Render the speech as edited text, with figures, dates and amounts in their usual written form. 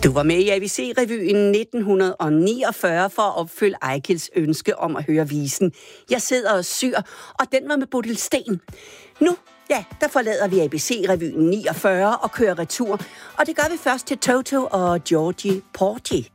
Du var med i ABC-revyen 1949 for at opfylde Ejkels ønske om at høre visen. Jeg sidder og syr, og den var med Bodil Sten. Nu, der forlader vi ABC-revyen 49 og kører retur. Og det gør vi først til Toto og Georgie Porgy.